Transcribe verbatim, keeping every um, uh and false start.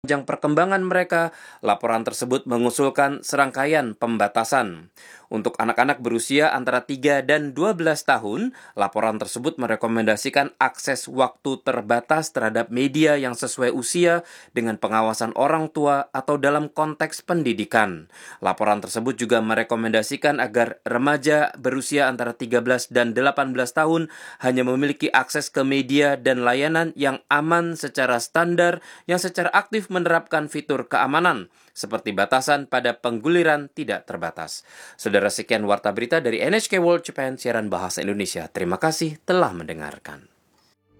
Sepanjang perkembangan mereka, laporan tersebut mengusulkan serangkaian pembatasan. Untuk anak-anak berusia antara tiga dan dua belas tahun, laporan tersebut merekomendasikan akses waktu terbatas terhadap media yang sesuai usia dengan pengawasan orang tua atau dalam konteks pendidikan. Laporan tersebut juga merekomendasikan agar remaja berusia antara tiga belas dan delapan belas tahun hanya memiliki akses ke media dan layanan yang aman secara standar yang secara aktif menerapkan fitur keamanan, seperti batasan pada pengguliran tidak terbatas. Saudara, sekian warta berita dari N H K World Japan, siaran bahasa Indonesia. Terima kasih telah mendengarkan.